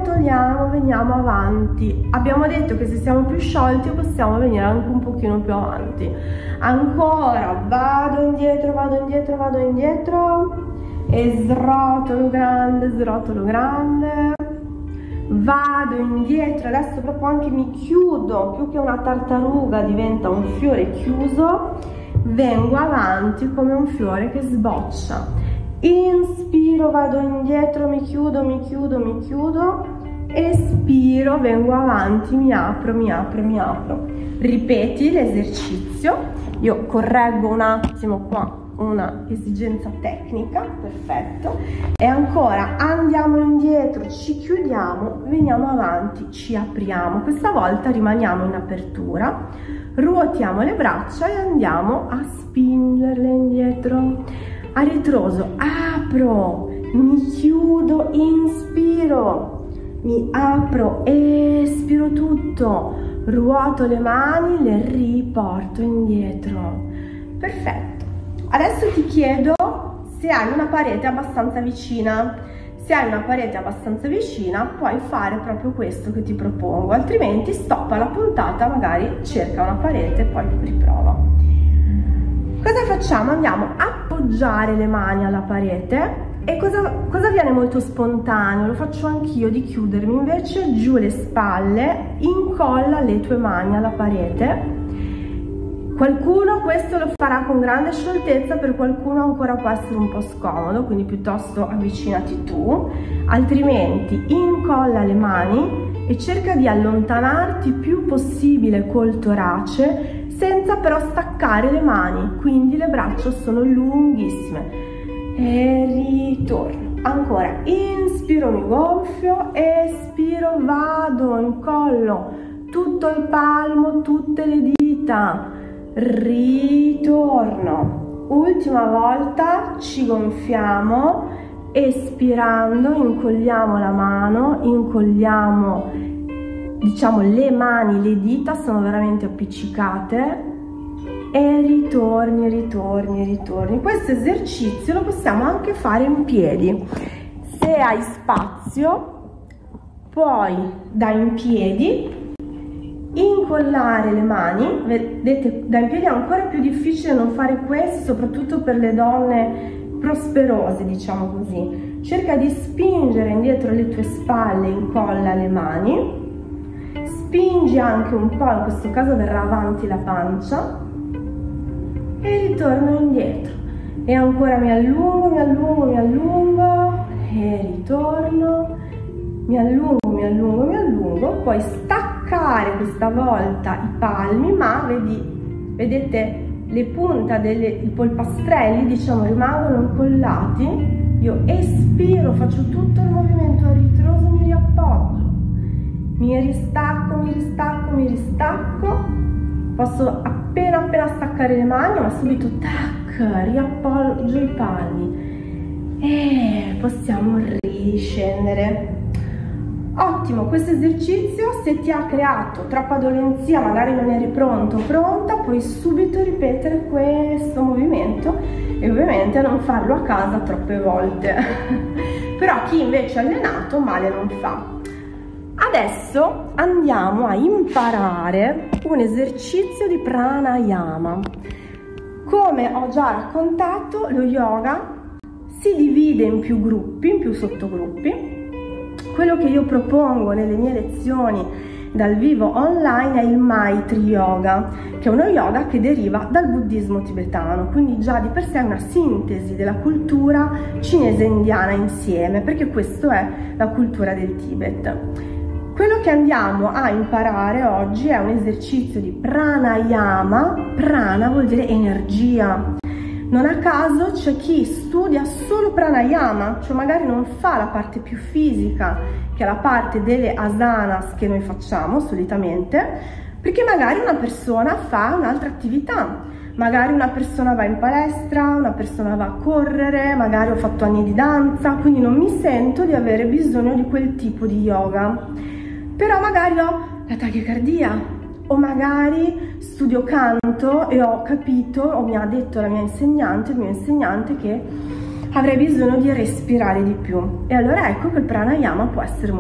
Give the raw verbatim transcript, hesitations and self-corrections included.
rotoliamo, veniamo avanti. Abbiamo detto che se siamo più sciolti possiamo venire anche un pochino più avanti. Ancora, vado indietro, vado indietro, vado indietro e srotolo grande, srotolo grande. Vado indietro, adesso proprio anche mi chiudo, più che una tartaruga diventa un fiore chiuso, vengo avanti come un fiore che sboccia. Inspiro, vado indietro, mi chiudo, mi chiudo, mi chiudo, espiro, vengo avanti, mi apro, mi apro, mi apro. Ripeti l'esercizio, io correggo un attimo qua una esigenza tecnica, perfetto, e ancora andiamo indietro, ci chiudiamo, veniamo avanti, ci apriamo, questa volta rimaniamo in apertura, ruotiamo le braccia e andiamo a spingerle indietro, a ritroso, apro, mi chiudo, inspiro, mi apro, espiro tutto, ruoto le mani, le riporto indietro, perfetto. Adesso ti chiedo se hai una parete abbastanza vicina. Se hai una parete abbastanza vicina puoi fare proprio questo che ti propongo, altrimenti stoppa la puntata, magari cerca una parete e poi riprova. Cosa facciamo? Andiamo a appoggiare le mani alla parete e cosa, cosa viene molto spontaneo, lo faccio anch'io, di chiudermi invece giù le spalle, incolla le tue mani alla parete. Qualcuno questo lo farà con grande scioltezza, per qualcuno ancora può essere un po' scomodo, quindi piuttosto avvicinati tu, altrimenti incolla le mani e cerca di allontanarti più possibile col torace senza però staccare le mani, quindi le braccia sono lunghissime. E ritorno. Ancora, inspiro, mi gonfio, espiro, vado, incollo tutto il palmo, tutte le dita. Ritorno, ultima volta, ci gonfiamo, espirando incolliamo la mano, incolliamo, diciamo, le mani, le dita sono veramente appiccicate e ritorni, ritorni, ritorni. Questo esercizio lo possiamo anche fare in piedi. Se hai spazio puoi da in piedi incollare le mani, vedete, da in piedi è ancora più difficile non fare questo, soprattutto per le donne prosperose, diciamo così. Cerca di spingere indietro le tue spalle, incolla le mani, spingi anche un po', in questo caso verrà avanti la pancia e ritorno indietro. E ancora mi allungo, mi allungo, mi allungo e ritorno, mi allungo, mi allungo, mi allungo, poi stacco questa volta i palmi, ma vedi, vedete le punte dei polpastrelli, diciamo, rimangono incollati. Io espiro, faccio tutto il movimento a ritroso, mi riappoggio, mi ristacco, mi ristacco, mi ristacco, posso appena appena staccare le mani, ma subito tac, riappoggio i palmi e possiamo riscendere. Ottimo, questo esercizio, se ti ha creato troppa dolenzia, magari non eri pronto o pronta, puoi subito ripetere questo movimento e ovviamente non farlo a casa troppe volte. Però chi invece è allenato male non fa. Adesso andiamo a imparare un esercizio di pranayama. Come ho già raccontato, lo yoga si divide in più gruppi, in più sottogruppi. Quello che io propongo nelle mie lezioni dal vivo online è il Maitri Yoga, che è uno yoga che deriva dal buddismo tibetano, quindi già di per sé è una sintesi della cultura cinese e indiana insieme, perché questa è la cultura del Tibet. Quello che andiamo a imparare oggi è un esercizio di pranayama. Prana vuol dire energia. Non a caso c'è chi studia solo pranayama, cioè magari non fa la parte più fisica, che è la parte delle asanas che noi facciamo solitamente, perché magari una persona fa un'altra attività, magari una persona va in palestra, una persona va a correre, magari ho fatto anni di danza, quindi non mi sento di avere bisogno di quel tipo di yoga. Però magari ho la tachicardia, o magari studio canto e ho capito, o mi ha detto la mia insegnante, il mio insegnante, che avrei bisogno di respirare di più. E allora ecco che il pranayama può essere